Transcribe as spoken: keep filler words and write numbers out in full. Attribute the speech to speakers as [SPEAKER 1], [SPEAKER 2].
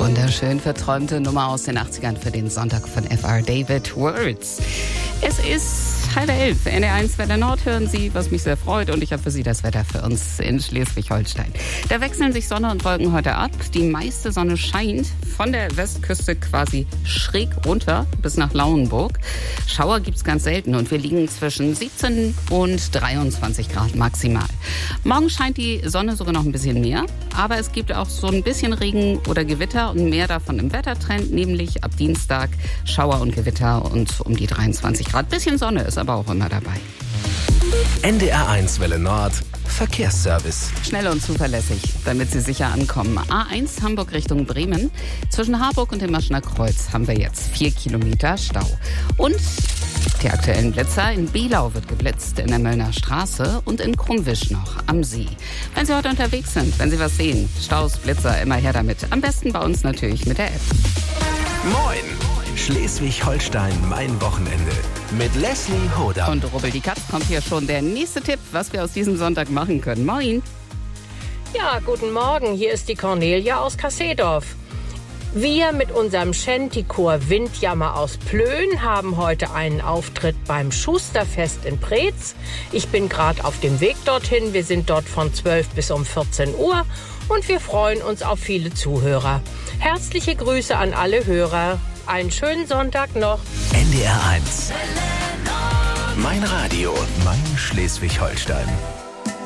[SPEAKER 1] Wunderschön verträumte Nummer aus den achtzigern für den Sonntag von F R David Words. Es ist halb elf. N D R eins Welle Nord hören Sie, was mich sehr freut. Und ich habe für Sie das Wetter für uns in Schleswig-Holstein. Da wechseln sich Sonne und Wolken heute ab. Die meiste Sonne scheint von der Westküste quasi schräg runter bis nach Lauenburg. Schauer gibt's ganz selten und wir liegen zwischen siebzehn und dreiundzwanzig Grad maximal. Morgen scheint die Sonne sogar noch ein bisschen mehr. Aber es gibt auch so ein bisschen Regen oder Gewitter und mehr davon im Wettertrend, nämlich ab Dienstag Schauer und Gewitter und um die dreiundzwanzig Grad. Bisschen Sonne ist aber auch immer dabei.
[SPEAKER 2] N D R eins Welle Nord Verkehrsservice.
[SPEAKER 1] Schnell und zuverlässig, damit Sie sicher ankommen. A eins Hamburg Richtung Bremen. Zwischen Harburg und dem Maschener Kreuz haben wir jetzt vier Kilometer Stau. Und die aktuellen Blitzer. In Bielau wird geblitzt, in der Möllner Straße und in Krummwisch noch am See. Wenn Sie heute unterwegs sind, wenn Sie was sehen, Staus, Blitzer, immer her damit. Am besten bei uns natürlich mit der App.
[SPEAKER 2] Moin! Schleswig-Holstein, mein Wochenende. Mit Leslie Hoda.
[SPEAKER 1] Und Rubbel die Katz kommt hier schon der nächste Tipp, was wir aus diesem Sonntag machen können. Moin!
[SPEAKER 3] Ja, guten Morgen. Hier ist die Cornelia aus Kassedorf. Wir mit unserem Shantychor Windjammer aus Plön haben heute einen Auftritt beim Schusterfest in Preetz. Ich bin gerade auf dem Weg dorthin. Wir sind dort von zwölf bis um vierzehn Uhr und wir freuen uns auf viele Zuhörer. Herzliche Grüße an alle Hörer. Einen schönen Sonntag noch.
[SPEAKER 2] N D R eins. Mein Radio, mein Schleswig-Holstein.